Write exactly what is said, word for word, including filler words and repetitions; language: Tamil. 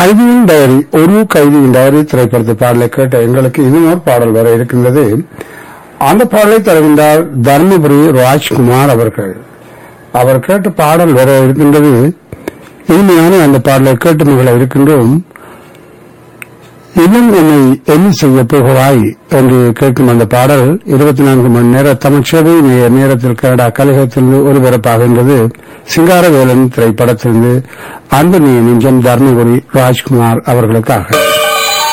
கைதியின் டைரி, ஒரு கைதியின் டைரி திரைப்படத்தை பாடலை கேட்ட எங்களுக்கு இன்னொரு பாடல் வர இருக்கின்றது. அந்த பாடலை தருகின்றார் தர்மபுரி ராஜ்குமார் அவர்கள். அவர் கேட்ட பாடல் வர இருக்கின்றது. இனிமையான அந்த பாடலை கேட்டு மகள இருக்கின்றோம். இன்னும் என்னை என்ன செய்ய போகிறாய் என்று கேட்கும் அந்த பாடல் இருபத்தி நான்கு மணி நேர தமிழ்ச்சேவை நேரத்தில் கனடா கலையகத்தில் ஒலிபரப்பாகின்றது. சிங்காரவேலன் திரைப்படத்திலிருந்து அன்பு நெஞ்சம் தர்மபுரி ராஜ்குமார் அவர்களுக்காக.